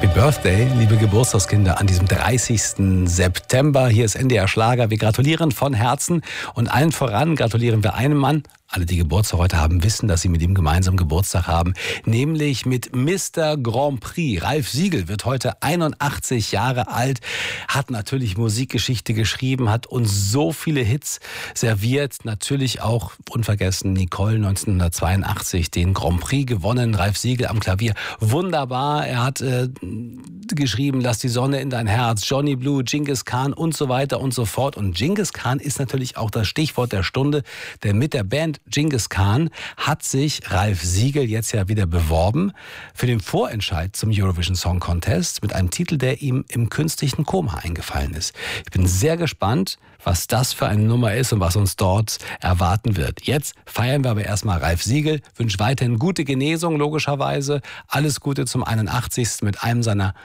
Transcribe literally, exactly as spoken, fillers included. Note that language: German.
Happy Birthday, liebe Geburtstagskinder, an diesem dreißigsten September. Hier ist N D R Schlager. Wir gratulieren von Herzen und allen voran gratulieren wir einem Mann. Alle, die Geburtstag heute haben, wissen, dass sie mit ihm gemeinsam Geburtstag haben, nämlich mit Mister Grand Prix. Ralf Siegel wird heute einundachtzig Jahre alt, hat natürlich Musikgeschichte geschrieben, hat uns so viele Hits serviert. Natürlich auch, unvergessen, Nicole neunzehnhundertzweiundachtzig, den Grand Prix gewonnen. Ralf Siegel am Klavier, wunderbar. Er hat äh, geschrieben, Lass die Sonne in dein Herz, Johnny Blue, Genghis Khan und so weiter und so fort. Und Genghis Khan ist natürlich auch das Stichwort der Stunde, denn mit der Band Genghis Khan hat sich Ralf Siegel jetzt ja wieder beworben für den Vorentscheid zum Eurovision Song Contest mit einem Titel, der ihm im künstlichen Koma eingefallen ist. Ich bin sehr gespannt, was das für eine Nummer ist und was uns dort erwarten wird. Jetzt feiern wir aber erstmal Ralf Siegel, wünsche weiterhin gute Genesung, logischerweise. Alles Gute zum einundachtzigsten mit einem seiner